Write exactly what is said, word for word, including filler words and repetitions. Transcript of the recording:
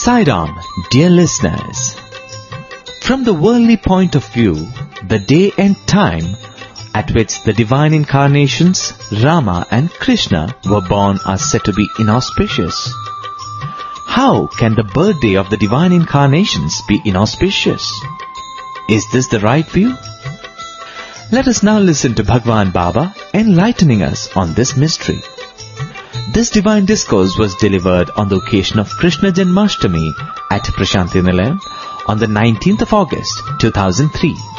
Sai Ram, dear listeners. From the worldly point of view, the day and time at which the divine incarnations, Rama and Krishna, were born are said to be inauspicious. How can the birthday of the divine incarnations be inauspicious? Is this the right view? Let us now listen to Bhagwan Baba enlightening us on this mystery. This divine discourse was delivered on the occasion of Krishna Janmashtami at Prashanti Nilayam on the nineteenth of August, two thousand three.